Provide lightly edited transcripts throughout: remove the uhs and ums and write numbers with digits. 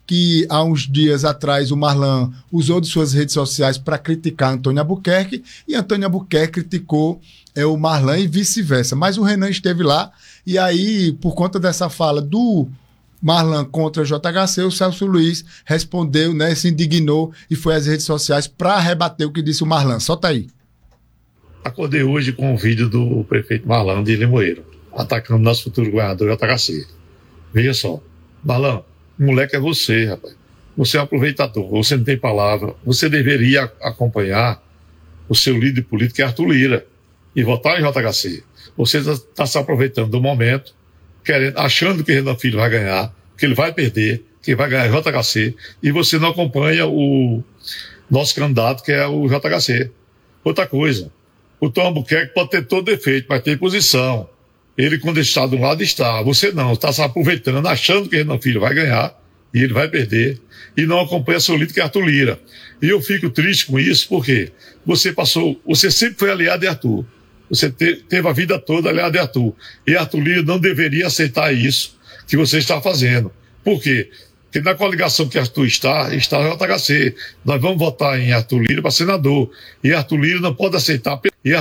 que há uns dias atrás o Marlan usou de suas redes sociais para criticar Antônio Albuquerque, e Antônio Albuquerque criticou o Marlan e vice-versa. Mas o Renan esteve lá, e aí, por conta dessa fala do Marlan contra JHC, o Celso Luiz respondeu, né, se indignou e foi às redes sociais para rebater o que disse o Marlan. Solta aí. Acordei hoje com o vídeo do prefeito Marlan de Limoeiro, atacando nosso futuro governador JHC. Veja só, Marlan, o moleque é você, rapaz. Você é um aproveitador, você não tem palavra. Você deveria acompanhar o seu líder político, que é Arthur Lira, e votar em JHC. Você está se aproveitando do momento, achando que Renan Filho vai ganhar, que ele vai perder, que vai ganhar JHC, e você não acompanha o nosso candidato, que é o JHC. Outra coisa, o Tom Albuquerque pode ter todo defeito, mas tem posição. Ele, quando está de um lado, está. Você não, está se aproveitando, achando que Renan Filho vai ganhar, e ele vai perder, e não acompanha seu líder, que é Arthur Lira. E eu fico triste com isso, porque você sempre foi aliado de Arthur. Você teve a vida toda aliado de Arthur. E Arthur Lira não deveria aceitar isso que você está fazendo. Por quê? Porque na coligação que Arthur está o JHC. Nós vamos votar em Arthur Lira para senador. E Arthur Lira não pode aceitar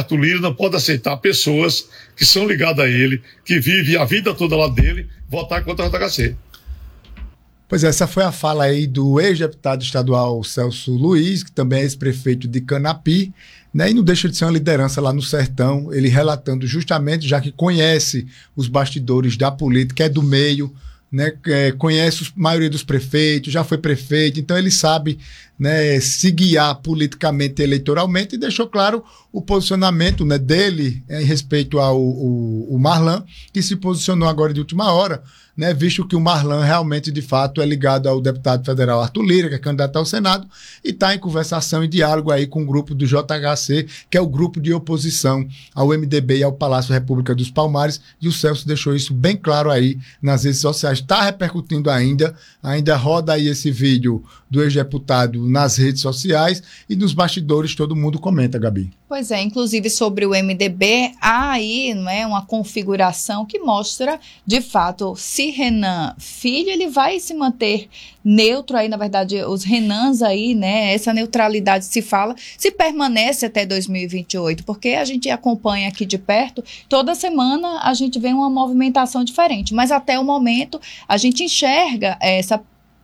pessoas que são ligadas a ele, que vivem a vida toda lá dele, votar contra o JHC. Pois é, essa foi a fala aí do ex-deputado estadual Celso Luiz, que também é ex-prefeito de Canapi, né, e não deixa de ser uma liderança lá no sertão, ele relatando justamente, já que conhece os bastidores da política, é do meio, né, conhece a maioria dos prefeitos, já foi prefeito, então ele sabe, né, se guiar politicamente e eleitoralmente, e deixou claro o posicionamento, né, dele em respeito ao Marlan, que se posicionou agora de última hora, né, visto que o Marlan realmente, de fato, é ligado ao deputado federal Arthur Lira, que é candidato ao Senado, e está em conversação e diálogo aí com o grupo do JHC, que é o grupo de oposição ao MDB e ao Palácio República dos Palmares, e o Celso deixou isso bem claro aí nas redes sociais. Está repercutindo ainda roda aí esse vídeo do ex-deputado nas redes sociais, e nos bastidores todo mundo comenta, Gabi. Pois é, inclusive sobre o MDB, há aí, não é, uma configuração que mostra, de fato, se Renan Filho, ele vai se manter neutro aí, na verdade, os Renans aí, né, essa neutralidade se permanece até 2028, porque a gente acompanha aqui de perto, toda semana a gente vê uma movimentação diferente, mas até o momento a gente enxerga essa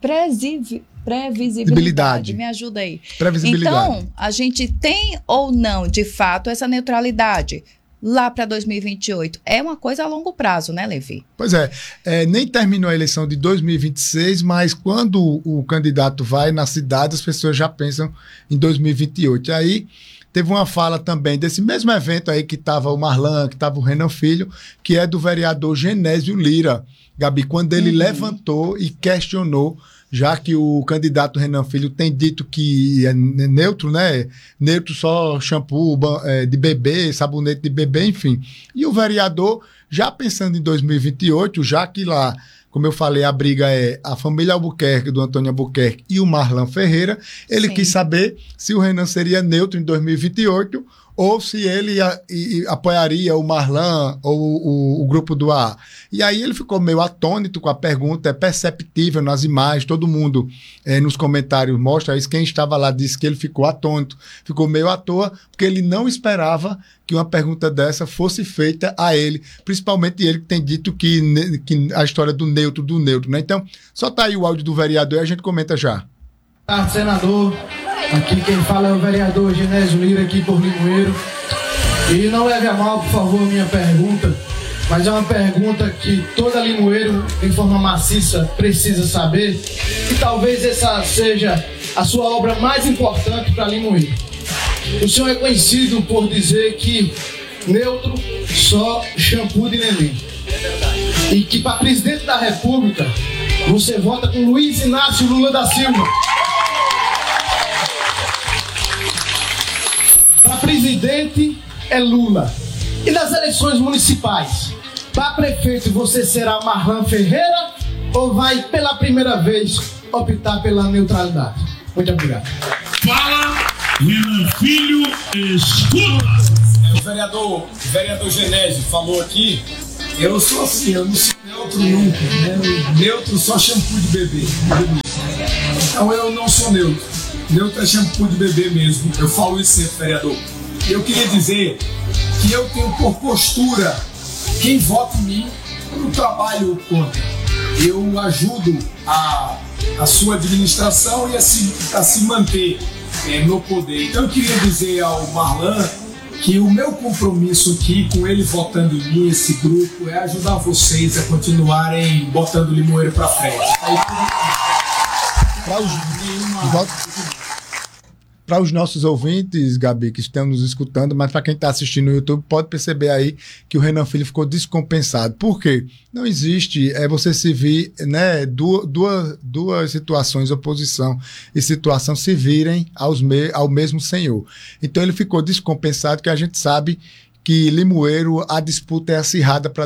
previsibilidade. Me ajuda aí. Então, a gente tem ou não, de fato, essa neutralidade lá para 2028? É uma coisa a longo prazo, né, Levi? Pois é, nem terminou a eleição de 2026, mas quando o candidato vai na cidade, as pessoas já pensam em 2028. E aí teve uma fala também desse mesmo evento aí que estava o Marlan, que estava o Renan Filho, que é do vereador Genésio Lira, Gabi, quando ele levantou e questionou, já que o candidato Renan Filho tem dito que é neutro, né? Neutro só shampoo de bebê, sabonete de bebê, enfim. E o vereador, já pensando em 2028, já que lá, como eu falei, a briga é a família Albuquerque, do Antônio Albuquerque, e o Marlan Ferreira, ele quis saber se o Renan seria neutro em 2028 ou se ele apoiaria o Marlan ou o grupo do AA. E aí ele ficou meio atônito com a pergunta, é perceptível nas imagens, todo mundo nos comentários mostra isso, quem estava lá disse que ele ficou atônito, ficou meio à toa, porque ele não esperava que uma pergunta dessa fosse feita a ele, principalmente ele que tem dito que a história do neutro, né? Então, só tá aí o áudio do vereador e a gente comenta já. Senador, aqui quem fala é o vereador Genésio Lira, aqui por Limoeiro. E não leve a mal, por favor, a minha pergunta, mas é uma pergunta que toda Limoeiro, em forma maciça, precisa saber, e talvez essa seja a sua obra mais importante para Limoeiro. O senhor é conhecido por dizer que neutro só shampoo de neném. E que para presidente da República, você vota com Luiz Inácio Lula da Silva. Para presidente é Lula. E nas eleições municipais, para prefeito você será Marlan Ferreira ou vai pela primeira vez optar pela neutralidade? Muito obrigado. Fala, Renan Filho, escuta! O vereador Genésio falou aqui, eu sou assim, eu não sou neutro nunca, né? Neutro só shampoo de bebê. Então eu não sou neutro. Neutro é shampoo de bebê mesmo. Eu falo isso sempre, vereador. Eu queria dizer que eu tenho por postura quem vota em mim, eu não trabalho contra. Eu ajudo a sua administração e a se manter no poder. Então eu queria dizer ao Marlan que o meu compromisso aqui com ele votando em mim, esse grupo, é ajudar vocês a continuarem botando o Limoeiro para frente. Para os nossos ouvintes, Gabi, que estão nos escutando, mas para quem está assistindo no YouTube, pode perceber aí que o Renan Filho ficou descompensado. Por quê? Não existe você se vir, né, duas situações, oposição e situação, se virem ao mesmo senhor. Então ele ficou descompensado, que a gente sabe que Limoeiro, a disputa é acirrada para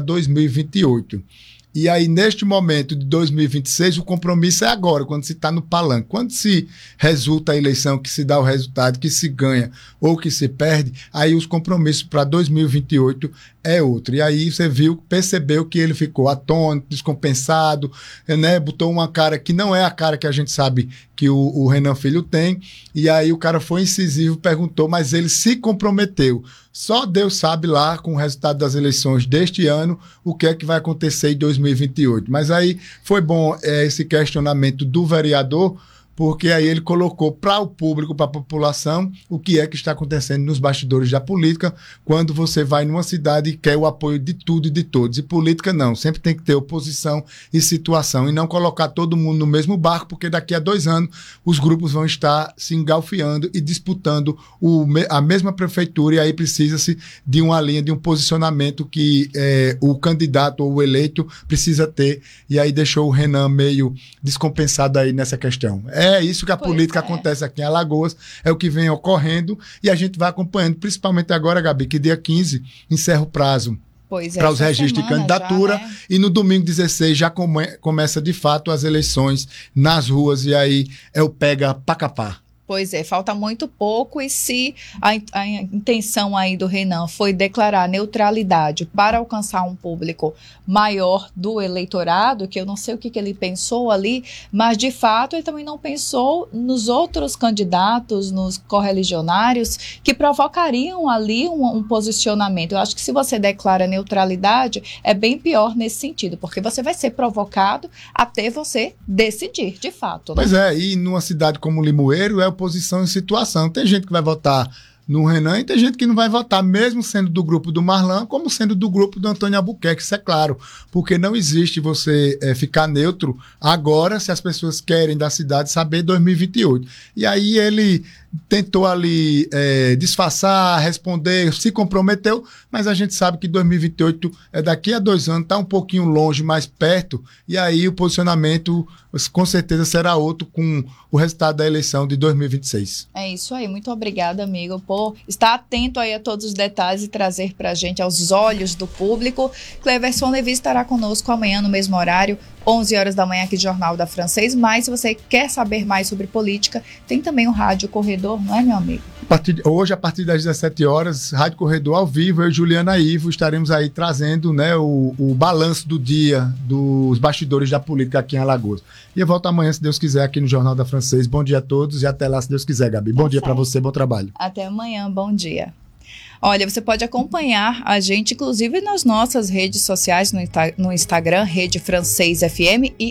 2028. E aí, neste momento de 2026, o compromisso é agora, quando se está no palanque. Quando se resulta a eleição, que se dá o resultado, que se ganha ou que se perde, aí os compromissos para 2028 é outro. E aí você percebeu que ele ficou atônito, descompensado, né? Botou uma cara que não é a cara que a gente sabe que o Renan Filho tem. E aí o cara foi incisivo, perguntou, mas ele se comprometeu. Só Deus sabe lá, com o resultado das eleições deste ano, o que é que vai acontecer em 2028. Mas aí foi bom esse questionamento do vereador, porque aí ele colocou para o público, para a população, o que é que está acontecendo nos bastidores da política, quando você vai numa cidade e quer o apoio de tudo e de todos. E política não, sempre tem que ter oposição e situação, e não colocar todo mundo no mesmo barco, porque daqui a 2 anos os grupos vão estar se engalfiando e disputando a mesma prefeitura, e aí precisa-se de uma linha, de um posicionamento que o candidato ou o eleito precisa ter, e aí deixou o Renan meio descompensado aí nessa questão. É isso que a política acontece aqui em Alagoas, é o que vem ocorrendo, e a gente vai acompanhando, principalmente agora, Gabi, que dia 15 encerra o prazo para os registros de candidatura, já, né? E no domingo 16 já começa de fato as eleições nas ruas, e aí é o pega pra capar. Pois é, falta muito pouco, e se a intenção aí do Renan foi declarar neutralidade para alcançar um público maior do eleitorado, que eu não sei o que ele pensou ali, mas de fato ele também não pensou nos outros candidatos, nos correligionários, que provocariam ali um posicionamento. Eu acho que se você declara neutralidade, é bem pior nesse sentido, porque você vai ser provocado até você decidir, de fato. Né? Pois é, e numa cidade como Limoeiro é oposição em situação. Tem gente que vai votar no Renan e tem gente que não vai votar, mesmo sendo do grupo do Marlan, como sendo do grupo do Antônio Albuquerque, isso é claro, porque não existe você ficar neutro agora, se as pessoas querem da cidade saber 2028. E aí ele tentou ali disfarçar, responder, se comprometeu, mas a gente sabe que 2028 é daqui a 2 anos, está um pouquinho longe, mais perto, e aí o posicionamento com certeza será outro com o resultado da eleição de 2026. É isso aí, muito obrigada, amigo, por estar atento aí a todos os detalhes e trazer para a gente aos olhos do público. Cleverson Levi estará conosco amanhã no mesmo horário, 11 horas da manhã aqui do Jornal da Francês, mas se você quer saber mais sobre política, tem também o Rádio Corredor, não é, meu amigo? Hoje, a partir das 17 horas, Rádio Corredor ao vivo, eu e Juliana Ivo estaremos aí trazendo, né, o balanço do dia dos bastidores da política aqui em Alagoas. E eu volto amanhã, se Deus quiser, aqui no Jornal da Francês. Bom dia a todos e até lá, se Deus quiser, Gabi. Bom dia para você, bom trabalho. Até amanhã, bom dia. Olha, você pode acompanhar a gente, inclusive, nas nossas redes sociais, no Instagram, Rede Francês FM e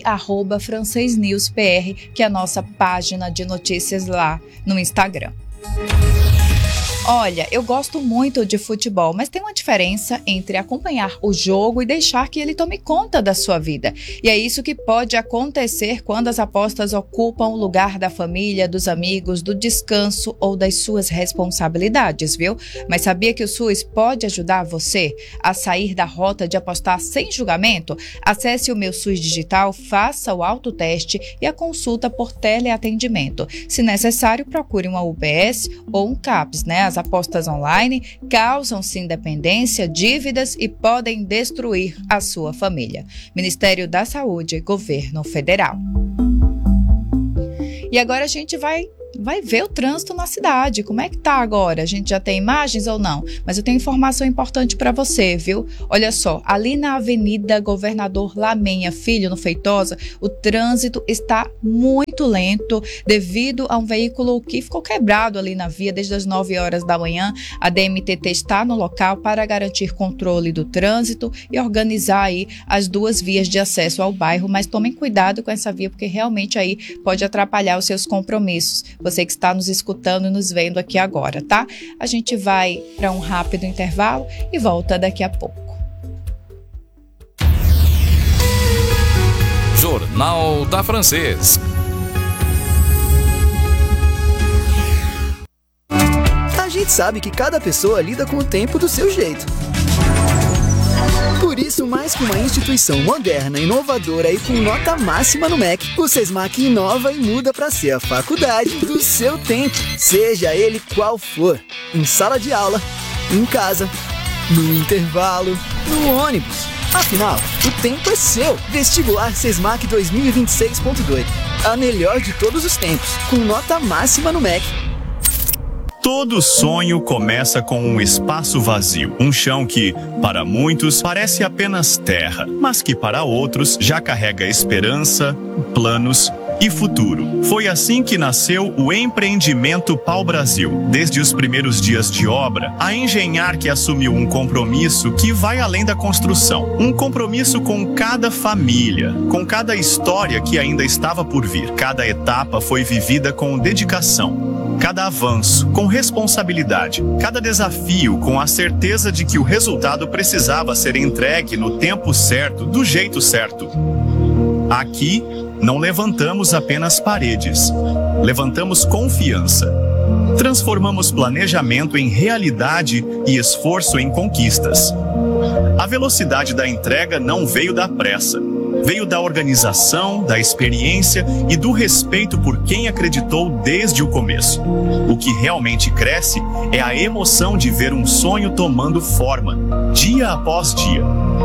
@francesnewspr, que é a nossa página de notícias lá no Instagram. Olha, eu gosto muito de futebol, mas tem uma diferença entre acompanhar o jogo e deixar que ele tome conta da sua vida. E é isso que pode acontecer quando as apostas ocupam o lugar da família, dos amigos, do descanso ou das suas responsabilidades, viu? Mas sabia que o SUS pode ajudar você a sair da rota de apostar sem julgamento? Acesse o Meu SUS Digital, faça o autoteste e a consulta por teleatendimento. Se necessário, procure uma UBS ou um CAPS, né? As apostas online causam-se independência, dívidas e podem destruir a sua família. Ministério da Saúde, Governo Federal. E agora a gente vai vai ver o trânsito na cidade. Como é que tá agora? A gente já tem imagens ou não? Mas eu tenho informação importante para você, viu? Olha só, ali na Avenida Governador Lamenha Filho, no Feitosa, o trânsito está muito lento devido a um veículo que ficou quebrado ali na via desde as 9 horas da manhã. A DMTT está no local para garantir controle do trânsito e organizar aí as duas vias de acesso ao bairro, mas tomem cuidado com essa via porque realmente aí pode atrapalhar os seus compromissos. Você que está nos escutando e nos vendo aqui agora, tá? A gente vai para um rápido intervalo e volta daqui a pouco. Jornal da Francês. A gente sabe que cada pessoa lida com o tempo do seu jeito. Por isso, mais que uma instituição moderna, inovadora e com nota máxima no MEC, o SESMAC inova e muda para ser a faculdade do seu tempo, seja ele qual for. Em sala de aula, em casa, no intervalo, no ônibus. Afinal, o tempo é seu. Vestibular SESMAC 2026.2. A melhor de todos os tempos, com nota máxima no MEC. Todo sonho começa com um espaço vazio, um chão que, para muitos, parece apenas terra, mas que para outros já carrega esperança, planos e futuro. Foi assim que nasceu o empreendimento Pau Brasil. Desde os primeiros dias de obra, a Engenharc assumiu um compromisso que vai além da construção. Um compromisso com cada família, com cada história que ainda estava por vir. Cada etapa foi vivida com dedicação. Cada avanço, com responsabilidade. Cada desafio, com a certeza de que o resultado precisava ser entregue no tempo certo, do jeito certo. Aqui, não levantamos apenas paredes. Levantamos confiança. Transformamos planejamento em realidade e esforço em conquistas. A velocidade da entrega não veio da pressa. Veio da organização, da experiência e do respeito por quem acreditou desde o começo. O que realmente cresce é a emoção de ver um sonho tomando forma, dia após dia.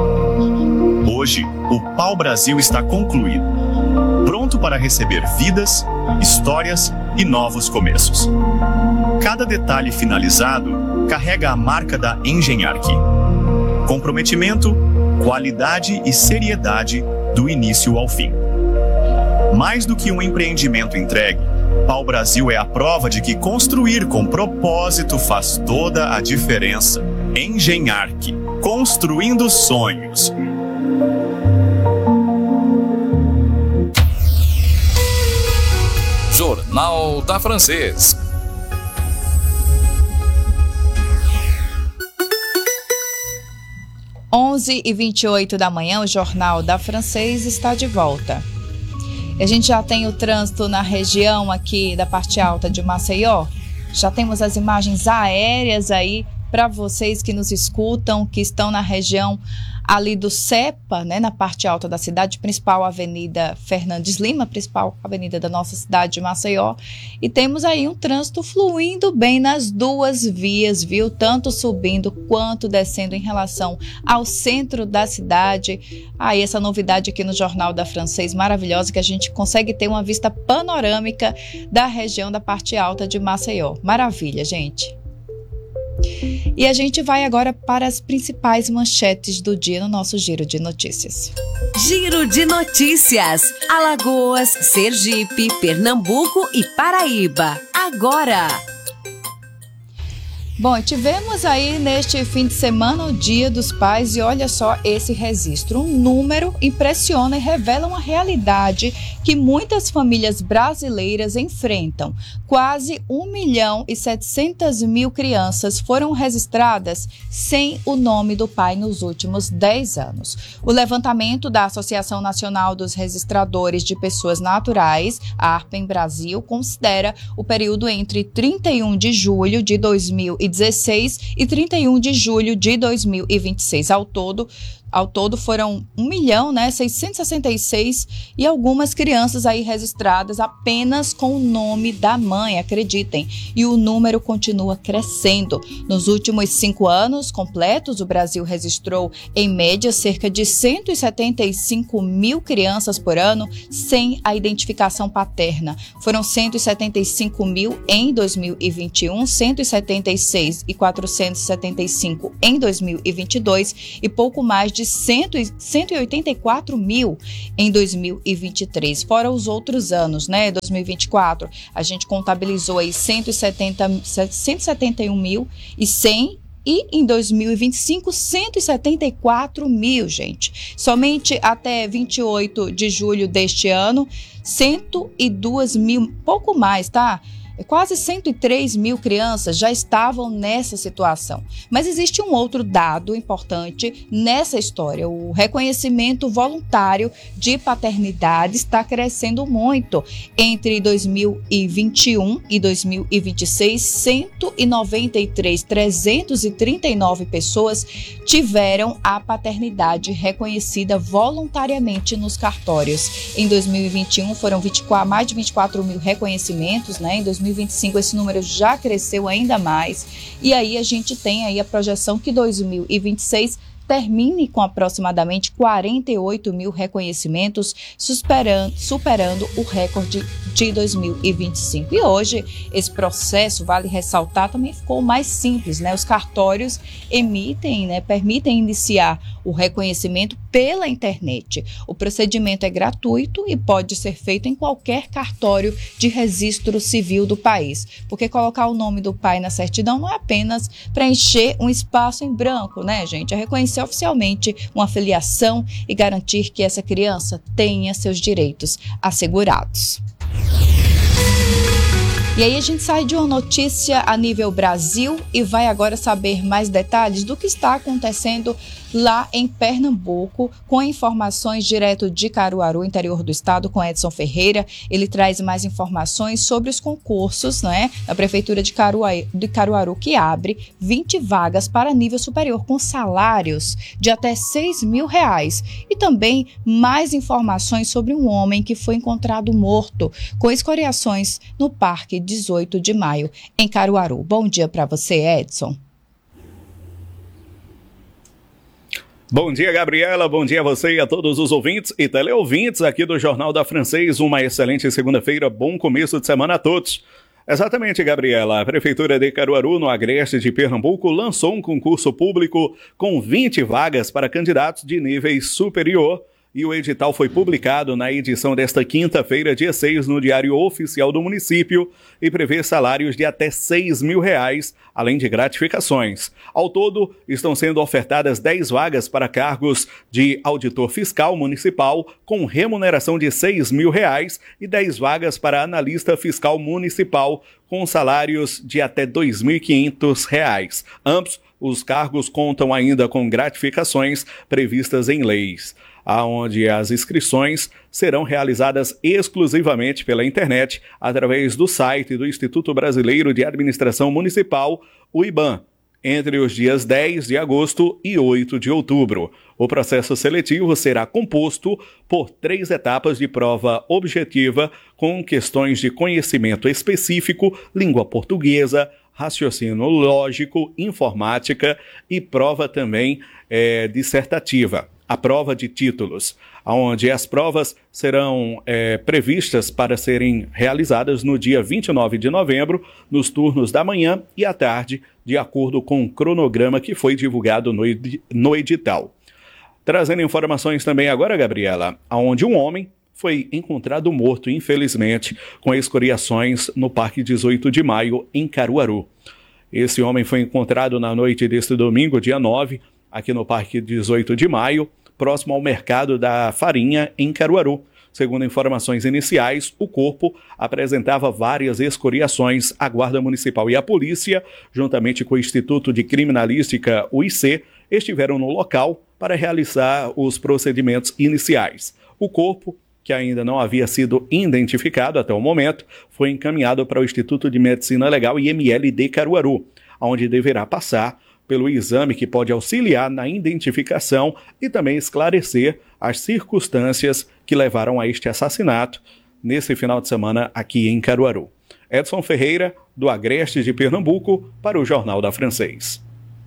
Hoje, o Pau Brasil está concluído, pronto para receber vidas, histórias e novos começos. Cada detalhe finalizado carrega a marca da Engenharc. Comprometimento, qualidade e seriedade do início ao fim. Mais do que um empreendimento entregue, Pau Brasil é a prova de que construir com propósito faz toda a diferença. Engenharc, construindo sonhos. Jornal da Francês. Onze e 28 da manhã, o Jornal da Francês está de volta. A gente já tem o trânsito na região aqui da parte alta de Maceió. Já temos as imagens aéreas aí para vocês que nos escutam, que estão na região ali do CEPA, né, na parte alta da cidade, principal Avenida Fernandes Lima, principal avenida da nossa cidade de Maceió. E temos aí um trânsito fluindo bem nas duas vias, viu? Tanto subindo quanto descendo em relação ao centro da cidade. Aí essa novidade aqui no Jornal da Francês, maravilhosa, que a gente consegue ter uma vista panorâmica da região da parte alta de Maceió. Maravilha, gente. E a gente vai agora para as principais manchetes do dia no nosso Giro de Notícias. Giro de Notícias. Alagoas, Sergipe, Pernambuco e Paraíba. Agora! Bom, tivemos aí neste fim de semana o Dia dos Pais e olha só esse registro. Um número impressiona e revela uma realidade que muitas famílias brasileiras enfrentam. Quase 1.700.000 crianças foram registradas sem o nome do pai nos últimos 10 anos. O levantamento da Associação Nacional dos Registradores de Pessoas Naturais, a ARPEN Brasil, considera o período entre 31 de julho de 2016 e 31 de julho de 2026. Ao todo, Ao todo foram 1.666.000 e algumas crianças aí registradas apenas com o nome da mãe, acreditem. E o número continua crescendo. Nos últimos 5 anos completos, o Brasil registrou, em média, cerca de 175.000 crianças por ano sem a identificação paterna. Foram 175.000 em 2021, 176.475 em 2022 e pouco mais de 184.000 em 2023. Fora os outros anos, né? 2024, a gente contabilizou aí 171.100 e em 2025, 174.000, gente. Somente até 28 de julho deste ano, 102.000, pouco mais, tá? Quase 103.000 crianças já estavam nessa situação. Mas existe um outro dado importante nessa história. O reconhecimento voluntário de paternidade está crescendo muito. Entre 2021 e 2026, 193.339 pessoas tiveram a paternidade reconhecida voluntariamente nos cartórios. Em 2021 foram mais de 24.000 reconhecimentos, né? Em 2025 esse número já cresceu ainda mais. E aí a gente tem aí a projeção que 2026 termine com aproximadamente 48.000 reconhecimentos, superando o recorde de 2025. E hoje, esse processo, vale ressaltar, também ficou mais simples, né? Os cartórios permitem iniciar o reconhecimento pela internet. O procedimento é gratuito e pode ser feito em qualquer cartório de registro civil do país, porque colocar o nome do pai na certidão não é apenas preencher um espaço em branco, né, gente? É reconhecer oficialmente uma filiação e garantir que essa criança tenha seus direitos assegurados. E aí a gente sai de uma notícia a nível Brasil e vai agora saber mais detalhes do que está acontecendo lá em Pernambuco, com informações direto de Caruaru, interior do estado, com Edson Ferreira. Ele traz mais informações sobre os concursos, né, da Prefeitura de Caruaru, que abre 20 vagas para nível superior, com salários de até R$6.000. E também mais informações sobre um homem que foi encontrado morto, com escoriações no Parque 18 de Maio, em Caruaru. Bom dia para você, Edson. Bom dia, Gabriela. Bom dia a você e a todos os ouvintes e teleouvintes aqui do Jornal da Francês. Uma excelente segunda-feira, bom começo de semana a todos. Exatamente, Gabriela. A Prefeitura de Caruaru, no agreste de Pernambuco, lançou um concurso público com 20 vagas para candidatos de nível superior. E o edital foi publicado na edição desta quinta-feira, dia 6, no Diário Oficial do Município e prevê salários de até R$6.000, além de gratificações. Ao todo, estão sendo ofertadas 10 vagas para cargos de auditor fiscal municipal com remuneração de R$6.000 e 10 vagas para analista fiscal municipal com salários de até R$2.500. Ambos os cargos contam ainda com gratificações previstas em leis, onde as inscrições serão realizadas exclusivamente pela internet através do site do Instituto Brasileiro de Administração Municipal, o IBAM, entre os dias 10 de agosto e 8 de outubro. O processo seletivo será composto por 3 etapas de prova objetiva com questões de conhecimento específico, língua portuguesa, raciocínio lógico, informática e prova também dissertativa. A prova de títulos, onde as provas serão previstas para serem realizadas no dia 29 de novembro, nos turnos da manhã e à tarde, de acordo com o cronograma que foi divulgado no edital. Trazendo informações também agora, Gabriela, onde um homem foi encontrado morto, infelizmente, com escoriações no Parque 18 de Maio, em Caruaru. Esse homem foi encontrado na noite deste domingo, dia 9, aqui no Parque 18 de Maio, próximo ao Mercado da Farinha, em Caruaru. Segundo informações iniciais, o corpo apresentava várias escoriações. A Guarda Municipal e a Polícia, juntamente com o Instituto de Criminalística, o IC, estiveram no local para realizar os procedimentos iniciais. O corpo, que ainda não havia sido identificado até o momento, foi encaminhado para o Instituto de Medicina Legal IML de Caruaru, onde deverá passar pelo exame que pode auxiliar na identificação e também esclarecer as circunstâncias que levaram a este assassinato nesse final de semana aqui em Caruaru. Edson Ferreira, do Agreste de Pernambuco, para o Jornal da Francês.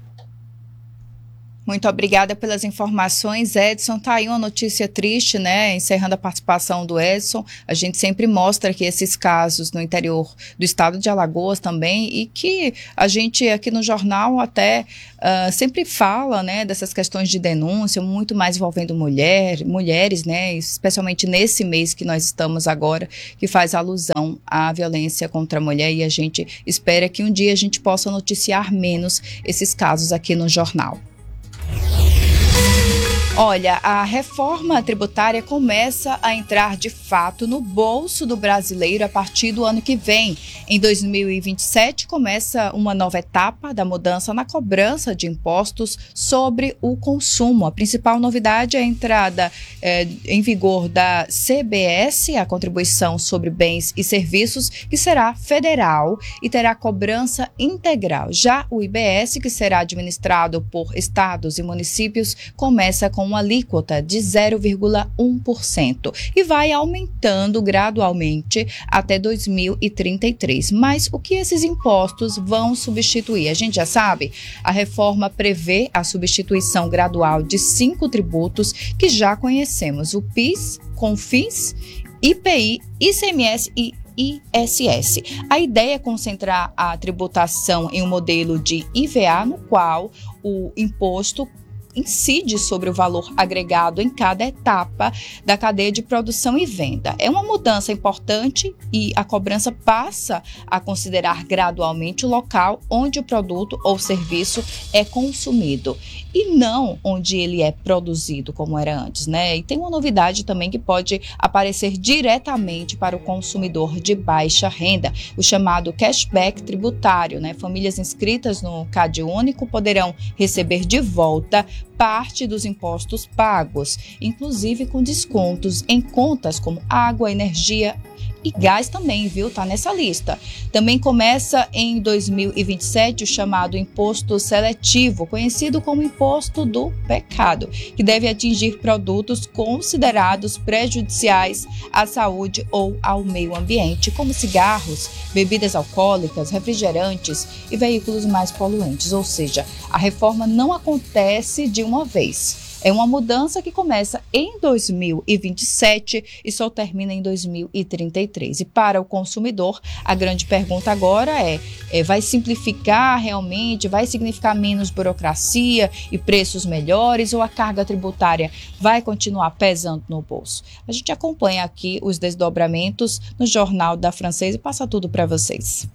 Muito obrigada pelas informações, Edson. Tá aí uma notícia triste, né? Encerrando a participação do Edson, a gente sempre mostra que esses casos no interior do estado de Alagoas também, e que a gente aqui no jornal até sempre fala, né, dessas questões de denúncia, muito mais envolvendo mulheres, né, especialmente nesse mês que nós estamos agora, que faz alusão à violência contra a mulher, e a gente espera que um dia a gente possa noticiar menos esses casos aqui no jornal. Olha, a reforma tributária começa a entrar de fato no bolso do brasileiro a partir do ano que vem. Em 2027, começa uma nova etapa da mudança na cobrança de impostos sobre o consumo. A principal novidade é a entrada em vigor da CBS, a Contribuição sobre Bens e Serviços, que será federal e terá cobrança integral. Já o IBS, que será administrado por estados e municípios, começa com uma alíquota de 0,1% e vai aumentando gradualmente até 2033. Mas o que esses impostos vão substituir? A gente já sabe, a reforma prevê a substituição gradual de 5 tributos que já conhecemos: o PIS, CONFINS, IPI, ICMS e ISS. A ideia é concentrar a tributação em um modelo de IVA, no qual o imposto incide sobre o valor agregado em cada etapa da cadeia de produção e venda. É uma mudança importante e a cobrança passa a considerar gradualmente o local onde o produto ou serviço é consumido e não onde ele é produzido, como era antes, né? E tem uma novidade também que pode aparecer diretamente para o consumidor de baixa renda, o chamado cashback tributário, né? Famílias inscritas no CadÚnico poderão receber de volta parte dos impostos pagos, inclusive com descontos em contas como água, energia e gás também, viu? Tá nessa lista. Também começa em 2027 o chamado imposto seletivo, conhecido como imposto do pecado, que deve atingir produtos considerados prejudiciais à saúde ou ao meio ambiente, como cigarros, bebidas alcoólicas, refrigerantes e veículos mais poluentes. Ou seja, a reforma não acontece de uma vez. É uma mudança que começa em 2027 e só termina em 2033. E para o consumidor, a grande pergunta agora vai simplificar realmente, vai significar menos burocracia e preços melhores, ou a carga tributária vai continuar pesando no bolso? A gente acompanha aqui os desdobramentos no Jornal da Francês e passa tudo para vocês.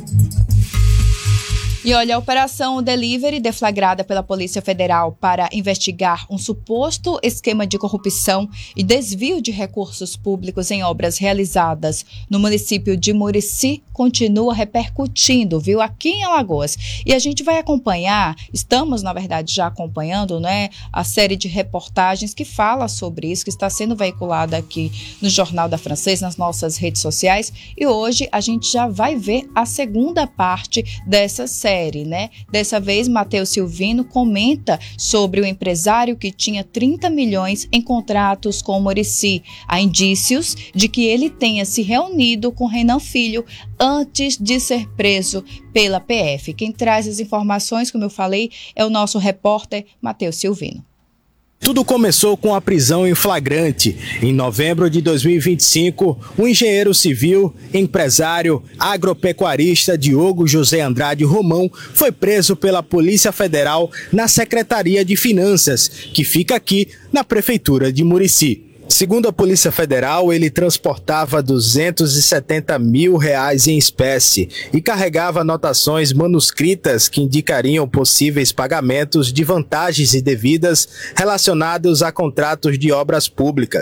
E olha, a Operação Delivery, deflagrada pela Polícia Federal para investigar um suposto esquema de corrupção e desvio de recursos públicos em obras realizadas no município de Murici, continua repercutindo, viu, aqui em Alagoas. E a gente vai acompanhar, estamos, na verdade, já acompanhando, né, a série de reportagens que fala sobre isso, que está sendo veiculada aqui no Jornal da Francês, nas nossas redes sociais. E hoje a gente já vai ver a segunda parte dessa série. Né? Dessa vez, Matheus Silvino comenta sobre o empresário que tinha 30 milhões em contratos com o Murici. Há indícios de que ele tenha se reunido com Renan Filho antes de ser preso pela PF. Quem traz as informações, como eu falei, é o nosso repórter Matheus Silvino. Tudo começou com a prisão em flagrante. Em novembro de 2025, o engenheiro civil, empresário, agropecuarista Diogo José Andrade Romão foi preso pela Polícia Federal na Secretaria de Finanças, que fica aqui na Prefeitura de Murici. Segundo a Polícia Federal, ele transportava R$270 mil em espécie e carregava anotações manuscritas que indicariam possíveis pagamentos de vantagens indevidas relacionados a contratos de obras públicas.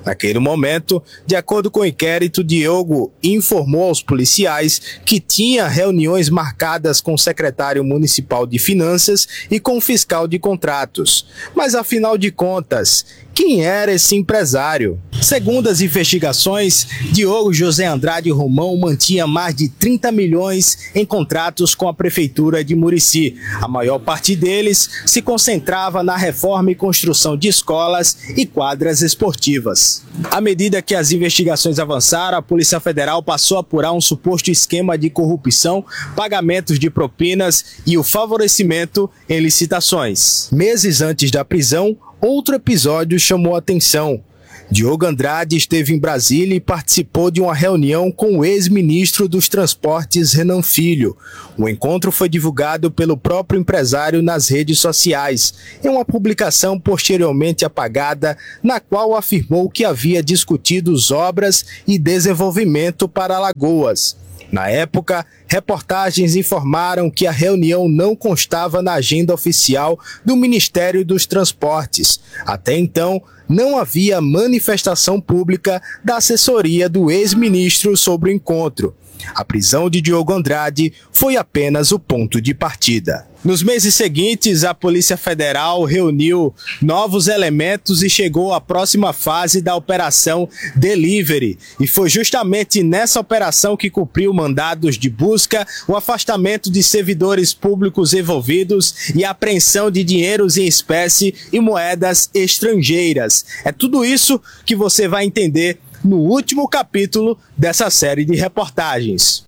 Naquele momento, de acordo com o inquérito, Diogo informou aos policiais que tinha reuniões marcadas com o secretário municipal de Finanças e com o fiscal de contratos. Mas, afinal de contas, quem era esse empresário? Segundo as investigações, Diogo José Andrade Romão mantinha mais de 30 milhões em contratos com a prefeitura de Murici. A maior parte deles se concentrava na reforma e construção de escolas e quadras esportivas. À medida que as investigações avançaram, a Polícia Federal passou a apurar um suposto esquema de corrupção, pagamentos de propinas e o favorecimento em licitações. Meses antes da prisão, outro episódio chamou a atenção. Diogo Andrade esteve em Brasília e participou de uma reunião com o ex-ministro dos Transportes, Renan Filho. O encontro foi divulgado pelo próprio empresário nas redes sociais, em uma publicação posteriormente apagada, na qual afirmou que havia discutido obras e desenvolvimento para Alagoas. Na época, reportagens informaram que a reunião não constava na agenda oficial do Ministério dos Transportes. Até então, não havia manifestação pública da assessoria do ex-ministro sobre o encontro. A prisão de Diogo Andrade foi apenas o ponto de partida. Nos meses seguintes, a Polícia Federal reuniu novos elementos e chegou à próxima fase da Operação Delivery. E foi justamente nessa operação que cumpriu mandados de busca, o afastamento de servidores públicos envolvidos e a apreensão de dinheiros em espécie e moedas estrangeiras. É tudo isso que você vai entender no último capítulo dessa série de reportagens.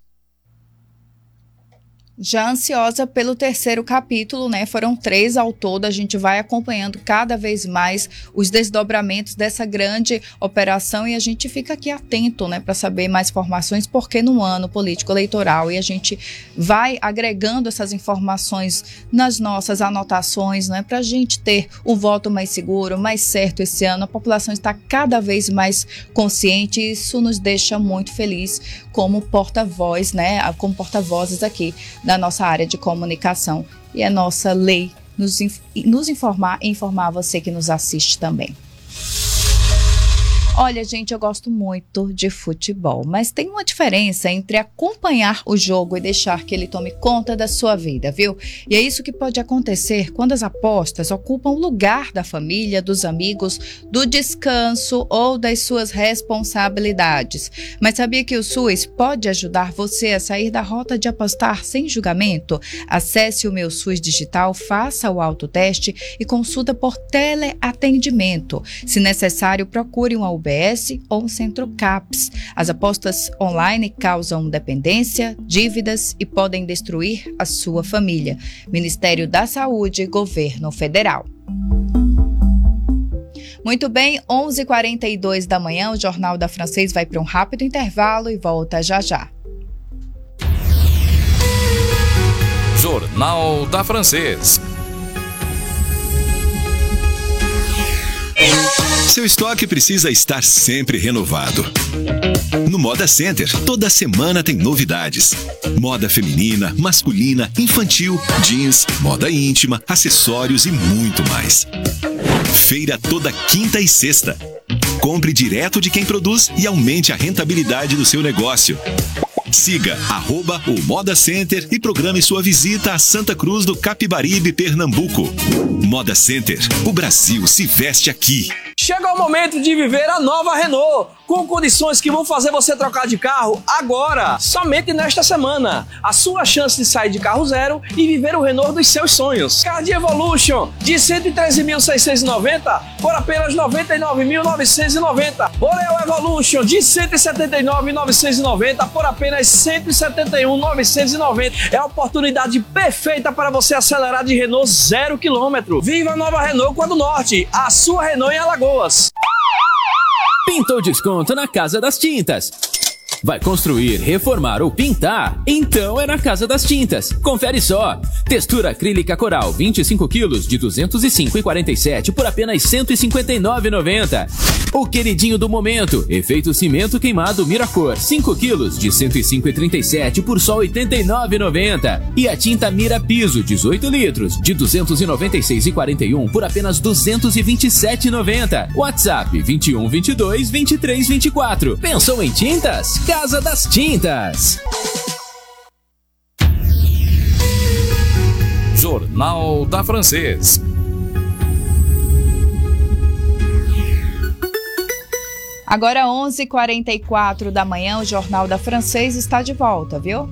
Já ansiosa pelo terceiro capítulo, né? Foram 3 ao todo. A gente vai acompanhando cada vez mais os desdobramentos dessa grande operação e a gente fica aqui atento, né, para saber mais informações, porque no ano político eleitoral e a gente vai agregando essas informações nas nossas anotações, né, para a gente ter um voto mais seguro, mais certo esse ano. A população está cada vez mais consciente e isso nos deixa muito feliz como porta-voz, né, como porta-vozes aqui da nossa área de comunicação. E é nossa lei nos informar e informar você que nos assiste também. Olha, gente, eu gosto muito de futebol, mas tem uma diferença entre acompanhar o jogo e deixar que ele tome conta da sua vida, viu? E é isso que pode acontecer quando as apostas ocupam o lugar da família, dos amigos, do descanso ou das suas responsabilidades. Mas sabia que o SUS pode ajudar você a sair da rota de apostar sem julgamento? Acesse o Meu SUS Digital, faça o autoteste e consulta por teleatendimento. Se necessário, procure uma UBS ou um centro CAPS. As apostas online causam dependência, dívidas e podem destruir a sua família. Ministério da Saúde e Governo Federal. Muito bem, 11h42 da manhã, o Jornal da Francês vai para um rápido intervalo e volta já já. Jornal da Francês. Seu estoque precisa estar sempre renovado. No Moda Center, toda semana tem novidades. Moda feminina, masculina, infantil, jeans, moda íntima, acessórios e muito mais. Feira toda quinta e sexta. Compre direto de quem produz e aumente a rentabilidade do seu negócio. Siga @o Moda Center e programe sua visita a Santa Cruz do Capibaribe, Pernambuco. Moda Center, o Brasil se veste aqui. Chegou o momento de viver a nova Renault, com condições que vão fazer você trocar de carro agora, somente nesta semana. A sua chance de sair de carro zero e viver o Renault dos seus sonhos. Cardi Evolution, de 113.690 por apenas 99.990. Oreo Evolution, de 179.990 por apenas 171.990. É a oportunidade perfeita para você acelerar de Renault 0 km. Viva a nova Renault Quadro Norte, a sua Renault em Alagoas. Pintou desconto na Casa das Tintas. Vai construir, reformar ou pintar? Então é na Casa das Tintas. Confere só. Textura acrílica coral 25 quilos de R$ 205,47 por apenas R$ 159,90. O queridinho do momento, efeito cimento queimado Miracor 5 quilos de R$ 105,37 por só R$ 89,90. E a tinta Mira Piso 18 litros de R$ 296,41 por apenas R$ 227,90. WhatsApp 21 22 23 24. Pensou em tintas? Casa das Tintas. Jornal da Francês. Agora 11h44 da manhã, o Jornal da Francês está de volta, viu?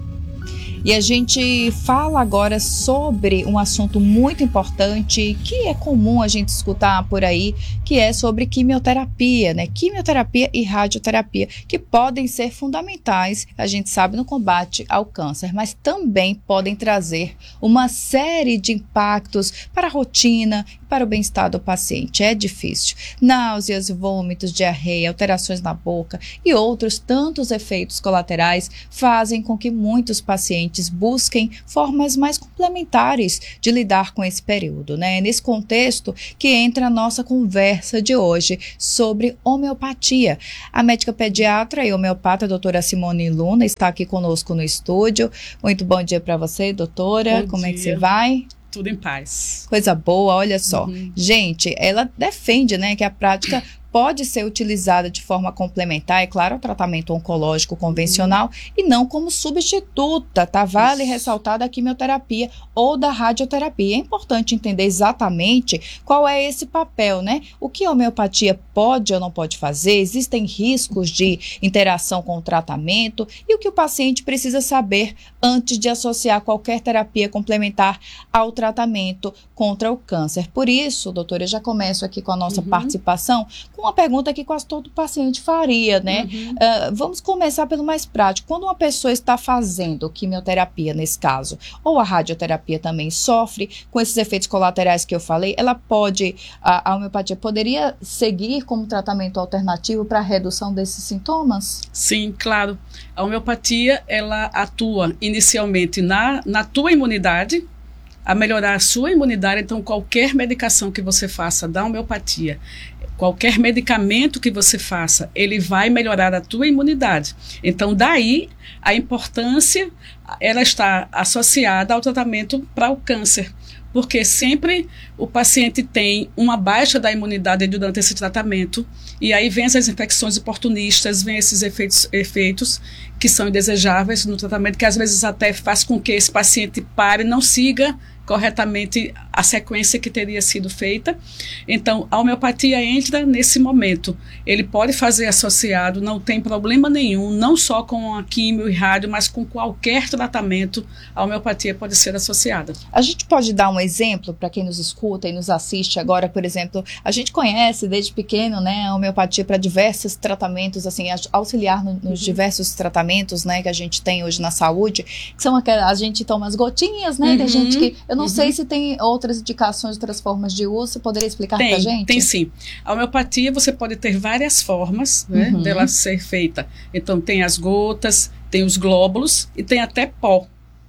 E a gente fala agora sobre um assunto muito importante que é comum a gente escutar por aí, que é sobre quimioterapia, né? Quimioterapia e radioterapia, que podem ser fundamentais, a gente sabe, no combate ao câncer, mas também podem trazer uma série de impactos para a rotina, para o bem-estar do paciente. É difícil. Náuseas, vômitos, diarreia, alterações na boca e outros tantos efeitos colaterais fazem com que muitos pacientes busquem formas mais complementares de lidar com esse período, né? É nesse contexto que entra a nossa conversa de hoje sobre homeopatia. A médica pediatra e homeopata, doutora Simone Luna, está aqui conosco no estúdio. Muito bom dia para você, doutora. Bom Como dia. é que você vai? Tudo em paz. Coisa boa, olha só. Gente, ela defende, né, que a prática pode ser utilizada de forma complementar, é claro, ao tratamento oncológico convencional e não como substituta, tá? Vale ressaltar da quimioterapia ou da radioterapia. É importante entender exatamente qual é esse papel, né? O que a homeopatia pode ou não pode fazer, existem riscos de interação com o tratamento e o que o paciente precisa saber antes de associar qualquer terapia complementar ao tratamento contra o câncer. Por isso, doutora, eu já começo aqui com a nossa participação com uma pergunta que quase todo paciente faria, né? Vamos começar pelo mais prático. Quando uma pessoa está fazendo quimioterapia, nesse caso, ou a radioterapia também sofre com esses efeitos colaterais que eu falei, ela pode, a homeopatia poderia seguir como tratamento alternativo para a redução desses sintomas? Sim, claro. A homeopatia, ela atua inicialmente na tua imunidade, a melhorar a sua imunidade. Então, qualquer medicação que você faça da homeopatia, qualquer medicamento que você faça, ele vai melhorar a tua imunidade. Então, daí, a importância, ela está associada ao tratamento para o câncer. Porque sempre o paciente tem uma baixa da imunidade durante esse tratamento, e aí vem essas infecções oportunistas, vem esses efeitos que são indesejáveis no tratamento, que às vezes até faz com que esse paciente pare e não siga corretamente a sequência que teria sido feita. Então, a homeopatia entra nesse momento. Ele pode fazer associado, não tem problema nenhum, não só com a quimio e rádio, mas com qualquer tratamento, a homeopatia pode ser associada. A gente pode dar um exemplo para quem nos escuta e nos assiste agora, por exemplo, a gente conhece desde pequeno, né, a homeopatia para diversos tratamentos, assim, auxiliar nos diversos tratamentos, né, que a gente tem hoje na saúde, que são aquelas, a gente toma as gotinhas, né, tem gente que, eu não sei se tem outras indicações, outras formas de uso, você poderia explicar para a gente? Tem sim. A homeopatia, você pode ter várias formas, né, dela ser feita. Então, tem as gotas, tem os glóbulos e tem até pó.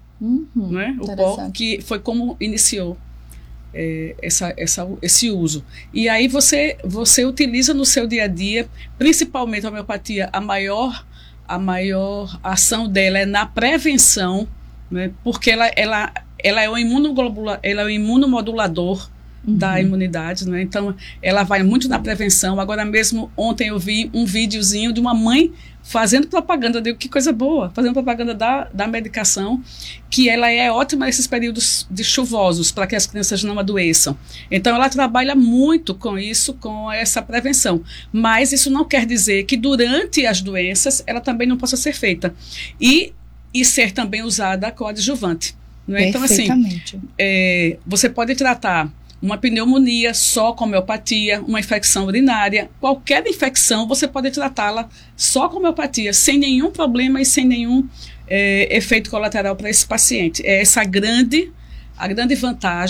Né? O pó, que foi como iniciou esse uso. E aí você utiliza no seu dia a dia, principalmente a homeopatia, a maior ação dela é na prevenção, né? Porque ela é o imunomodulador da imunidade, né? Então ela vai muito na prevenção. Agora mesmo, ontem eu vi um videozinho de uma mãe fazendo propaganda, eu digo, que coisa boa, fazendo propaganda da medicação, que ela é ótima nesses períodos de chuvosos, para que as crianças não adoeçam. Então ela trabalha muito com isso, com essa prevenção. Mas isso não quer dizer que durante as doenças ela também não possa ser feita. E ser também usada coadjuvante. Né? Então, assim, você pode tratar uma pneumonia só com homeopatia, uma infecção urinária, qualquer infecção você pode tratá-la só com homeopatia, sem nenhum problema e sem nenhum efeito colateral para esse paciente. É essa a grande vantagem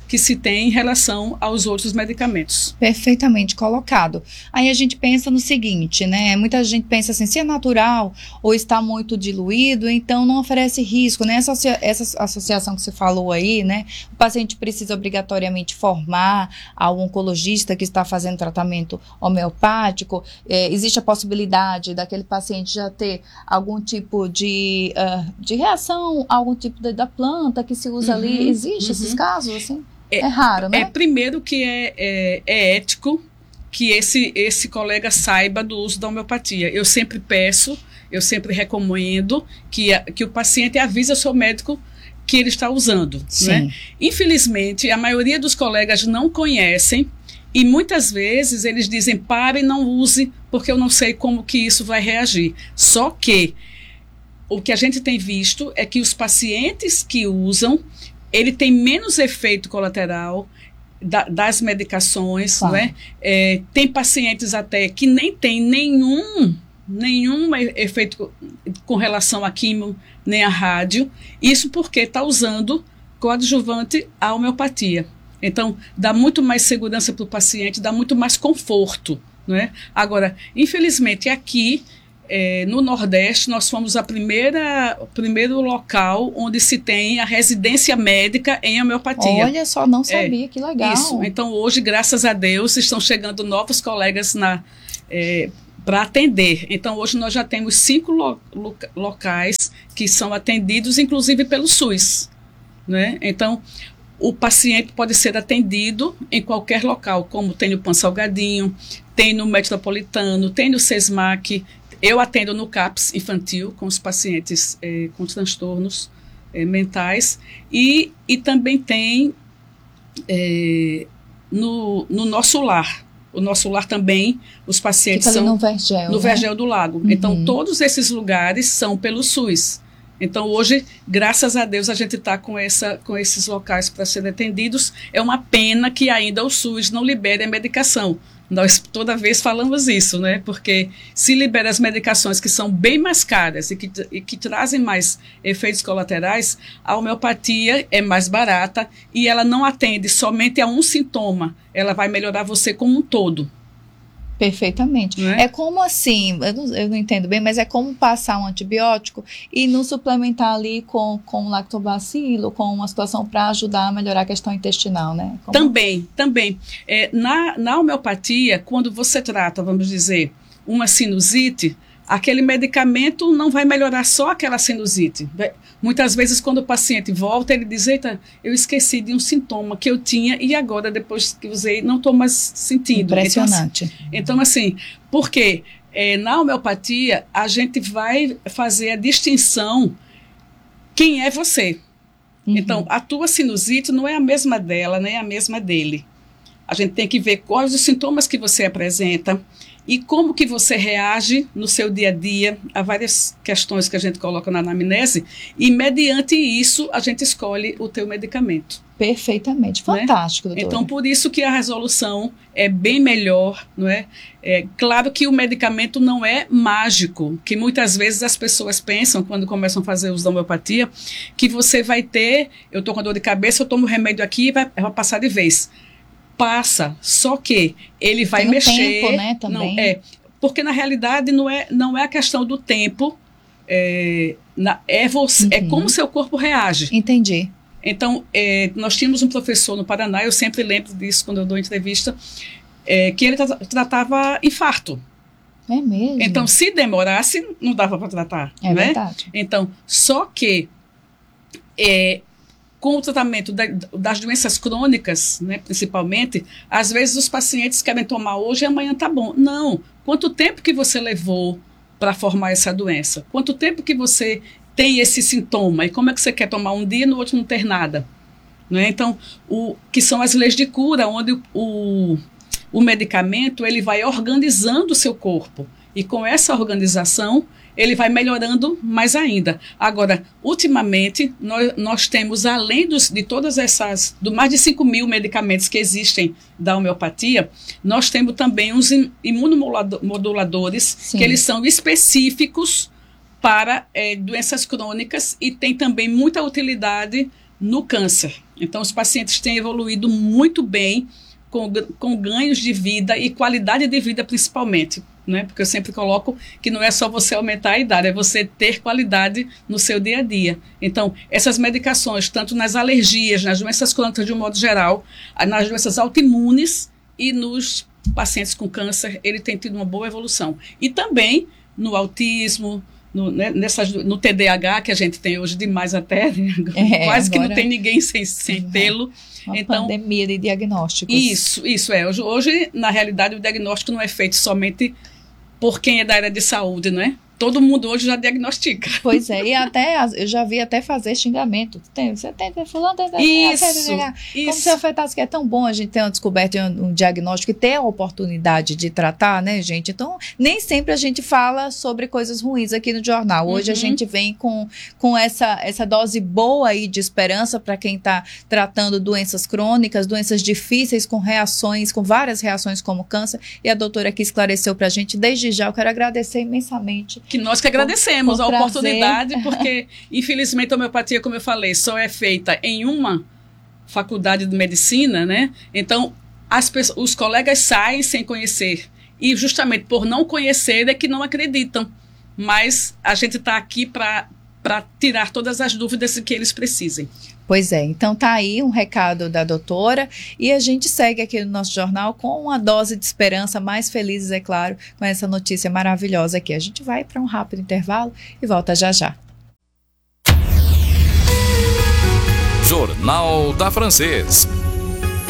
que se tem em relação aos outros medicamentos. Perfeitamente colocado. Aí a gente pensa no seguinte, né? Muita gente pensa assim, se é natural ou está muito diluído, então não oferece risco, né? Essa associação que você falou aí, né? O paciente precisa obrigatoriamente formar ao oncologista que está fazendo tratamento homeopático. Existe a possibilidade daquele paciente já ter algum tipo de reação, algum tipo da planta que se usa ali. Existe esses casos, assim? É raro, né? Primeiro que é ético que esse colega saiba do uso da homeopatia. Eu sempre peço, eu sempre recomendo que o paciente avise ao seu médico que ele está usando. Né? Infelizmente, a maioria dos colegas não conhecem e muitas vezes eles dizem, pare, não use, porque eu não sei como que isso vai reagir. Só que o que a gente tem visto é que os pacientes que usam, ele tem menos efeito colateral das medicações, Claro. né? Tem pacientes até que nem tem nenhum efeito com relação à quimio, nem à rádio. Isso porque está usando coadjuvante à homeopatia. Então, dá muito mais segurança para o paciente, dá muito mais conforto, né? Agora, infelizmente, aqui no Nordeste, nós fomos o primeiro local onde se tem a residência médica em homeopatia. Olha só, não sabia, que legal. Isso. Então, hoje, graças a Deus, estão chegando novos colegas para atender. Então, hoje nós já temos 5 locais que são atendidos, inclusive pelo SUS. Né? Então, o paciente pode ser atendido em qualquer local, como tem no Pan Salgadinho, tem no Metropolitano, tem no SESMAC. Eu atendo no CAPS infantil com os pacientes com transtornos mentais e também tem no nosso lar. O nosso lar também, os pacientes Fica ali são no Vergel, no né? Vergel do Lago. Uhum. Então, todos esses lugares são pelo SUS. Então, hoje, graças a Deus, a gente está com esses locais para serem atendidos. É uma pena que ainda o SUS não libere a medicação. Nós toda vez falamos isso, né? Porque se libera as medicações que são bem mais caras e que trazem mais efeitos colaterais, a homeopatia é mais barata e ela não atende somente a um sintoma. Ela vai melhorar você como um todo. Perfeitamente. É como assim, eu não entendo bem, mas é como passar um antibiótico e não suplementar ali com lactobacilo, com uma situação para ajudar a melhorar a questão intestinal, né? Também. Na homeopatia, quando você trata, vamos dizer, uma sinusite, aquele medicamento não vai melhorar só aquela sinusite. Muitas vezes, quando o paciente volta, ele diz, eita, eu esqueci de um sintoma que eu tinha e agora, depois que usei, não estou mais sentindo. Impressionante. Então, assim, porque na homeopatia, a gente vai fazer a distinção quem é você. Uhum. Então, a tua sinusite não é a mesma dela, nem a mesma dele. A gente tem que ver quais os sintomas que você apresenta e como que você reage no seu dia a dia a várias questões que a gente coloca na anamnese e, mediante isso, a gente escolhe o teu medicamento. Perfeitamente. Fantástico, doutora. Então, por isso que a resolução é bem melhor, não é? Claro que o medicamento não é mágico, que muitas vezes as pessoas pensam, quando começam a fazer uso da homeopatia, que você vai ter, eu estou com dor de cabeça, eu tomo remédio aqui e vai passar de vez. Passa, só que ele vai tem mexer. Tempo, né, também. Não, porque na realidade não é a questão do tempo, é como o seu corpo reage. Entendi. Então, nós tínhamos um professor no Paraná, eu sempre lembro disso quando eu dou entrevista, que ele tratava infarto. É mesmo? Então, se demorasse, não dava para tratar. É verdade. Então, só que com o tratamento das doenças crônicas, né, principalmente, às vezes os pacientes querem tomar hoje e amanhã tá bom. Não. Quanto tempo que você levou para formar essa doença? Quanto tempo que você tem esse sintoma? E como é que você quer tomar um dia e no outro não ter nada? Né? Então, que são as leis de cura, onde o medicamento ele vai organizando o seu corpo. E com essa organização, ele vai melhorando mais ainda. Agora, ultimamente, nós temos, além de todas essas, do mais de 5.000 medicamentos que existem da homeopatia, nós temos também uns imunomoduladores, Sim. que eles são específicos para doenças crônicas e tem também muita utilidade no câncer. Então, os pacientes têm evoluído muito bem, com ganhos de vida e qualidade de vida principalmente, né? Porque eu sempre coloco que não é só você aumentar a idade, é você ter qualidade no seu dia a dia. Então, essas medicações, tanto nas alergias, nas doenças crônicas de um modo geral, nas doenças autoimunes e nos pacientes com câncer, ele tem tido uma boa evolução. E também no autismo, no TDAH, que a gente tem hoje demais até, quase que não tem ninguém sem tê-lo. Uma pandemia de diagnósticos. Isso é. Hoje, na realidade, o diagnóstico não é feito somente por quem é da área de saúde, não é? Todo mundo hoje já diagnostica. Pois é, e até eu já vi até fazer xingamento. Você tem fulano, isso. Como se afetasse, que é tão bom a gente ter uma descoberta, um diagnóstico e ter a oportunidade de tratar, né, gente? Então, nem sempre a gente fala sobre coisas ruins aqui no jornal. Hoje a gente vem com essa dose boa aí de esperança para quem está tratando doenças crônicas, doenças difíceis, com várias reações como câncer. E a doutora aqui esclareceu para a gente. Desde já eu quero agradecer imensamente. Que nós que agradecemos a oportunidade, porque, infelizmente, a homeopatia, como eu falei, só é feita em uma faculdade de medicina, né? Então, os colegas saem sem conhecer. E, justamente por não conhecer, é que não acreditam. Mas a gente está aqui para tirar todas as dúvidas que eles precisem. Pois é, então tá aí um recado da doutora e a gente segue aqui no nosso jornal com uma dose de esperança, mais felizes, é claro, com essa notícia maravilhosa aqui. A gente vai para um rápido intervalo e volta já já. Jornal da Francês.